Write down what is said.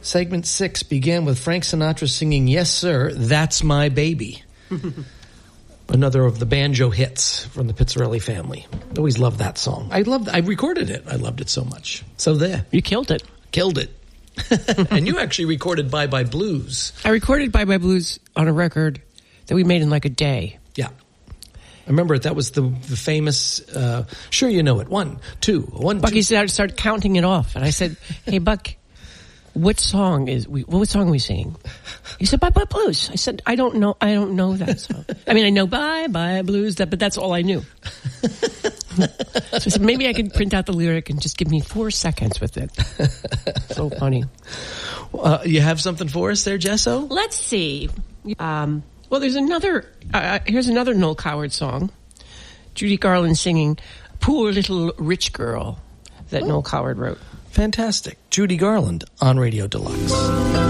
Segment 6 began with Frank Sinatra singing Yes Sir, That's My Baby. Another of the banjo hits from the Pizzarelli family. Always loved that song. I recorded it. I loved it so much. So there. You killed it. Killed it. And you actually recorded Bye Bye Blues. I recorded Bye Bye Blues on a record that we made in like a day. Yeah. I remember it. That was the famous, sure you know it. 1, 2, 1, Bucky 2. said I'd start counting it off. And I said, hey, Buck, what song are we singing? He said, Bye Bye Blues. I said, I don't know that song. I mean, I know Bye Bye Blues, but that's all I knew. So I said, maybe I could print out the lyric and just give me 4 seconds with it. So funny. You have something for us there, Jesso? Let's see. Well, there's another, here's another Noel Coward song. Judy Garland singing Poor Little Rich Girl that Noel Coward wrote. Fantastic. Judy Garland on Radio Deluxe.